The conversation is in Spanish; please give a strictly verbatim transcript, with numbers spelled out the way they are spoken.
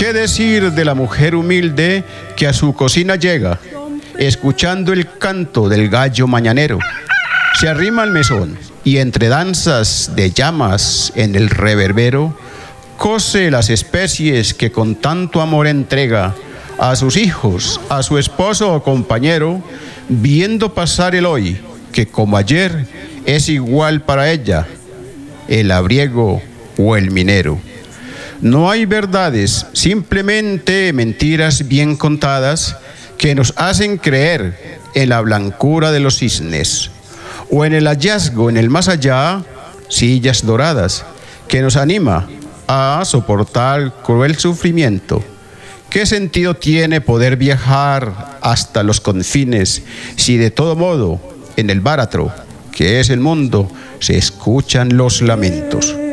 ¿Qué decir de la mujer humilde que a su cocina llega, escuchando el canto del gallo mañanero? Se arrima al mesón y entre danzas de llamas en el reverbero, cose las especies que con tanto amor entrega a sus hijos, a su esposo o compañero, viendo pasar el hoy, que como ayer es igual para ella, el labriego o el minero. No hay verdades, simplemente mentiras bien contadas que nos hacen creer en la blancura de los cisnes o en el hallazgo en el más allá, sillas doradas, que nos anima a soportar cruel sufrimiento. ¿Qué sentido tiene poder viajar hasta los confines si de todo modo en el báratro, que es el mundo, se escuchan los lamentos?